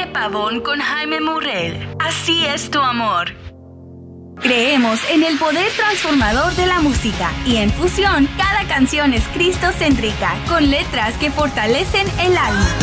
Pavón con Jaime Murrell. Así es tu amor. Creemos en el poder transformador de la música y en Fusión cada canción es cristocéntrica, con letras que fortalecen el alma.